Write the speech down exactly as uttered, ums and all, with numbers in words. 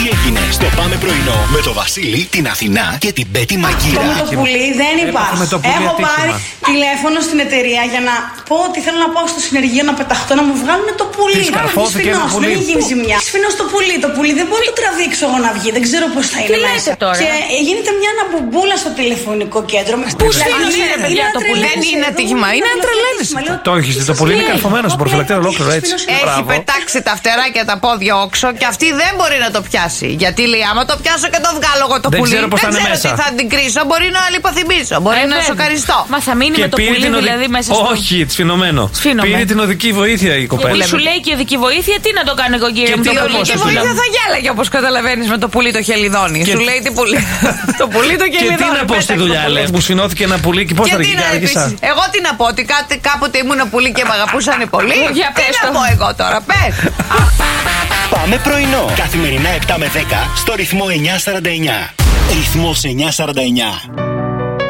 έγινε στο Πάμε Πρωινό με το Βασίλη, την Αθηνά και την Πέτη Μαγκύρα. Αυτό με το πουλί δεν υπάρχει. Έχω πάρει τηλέφωνο στην εταιρεία για να πω ότι θέλω να πάω στο συνεργείο να πεταχτώ, να μου βγάλουν το πουλί. Σκαρφώθηκε ένα πουλί. Δεν γίνει ζημιά. Σφινώ στο πουλί. Το πουλί δεν μπορεί να το τραβήξω εγώ να βγει. Δεν ξέρω πώ θα είναι μέσα. Και γίνεται μια αναμπουμπούλα στο τηλεφωνικό κέντρο. Πού είναι, παιδιά, το πουλί? Δεν είναι ατύχημα. Είναι αν τρελαίνεσαι. Το έχεις δει, το πουλί είναι καρφωμένο στο προφυλακτήριο ολόκληρο έτσι. Έχει πετάξει τα φτερά και τα πόδια όξω και αυτή δεν μπορεί να το πιάσει. Γιατί λέει, άμα το πιάσω και το βγάλω εγώ το πουλί, δεν ξέρω τι θα την κρίσω. Μπορεί να λιποθυμίσω, μπορεί να σοκαριστώ. Μα θα μείνει με το πουλί δηλαδή μέσα στο. Όχι, σφινωμένο. Πήρε την οδική βοήθεια η κοπέλα. Σου λέει και η οδική βοήθεια, τι να το κάνω εγώ, κύριε μου? Η οδική βοήθεια θα γέλαγε, όπως καταλαβαίνεις, με το πουλί το χελιδόνι. Σου λέει τι πουλί. Το πουλί το χελιδόνι. Και τι να πω στη δουλειά, λες, που σφινώθηκε ένα πουλί και πώς θα την άργησα. Εγώ τι να πω, ότι κάποτε ήμουν πουλί και με αγαπούσαν πολύ. Τι να πω εγώ τώρα, πες. Πάμε πρωινό. Καθημερινά επτά με δέκα στο ρυθμό εννιά σαράντα εννιά. Ρυθμός εννιά σαράντα εννιά.